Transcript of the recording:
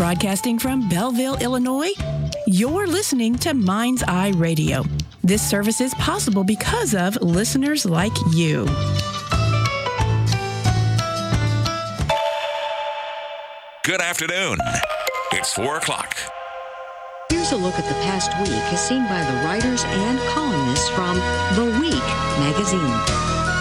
Broadcasting from Belleville, Illinois, you're listening to Mind's Eye Radio. This service is possible because of listeners like you. Good afternoon. It's 4 o'clock. Here's a look at the past week as seen by the writers and columnists from The Week magazine.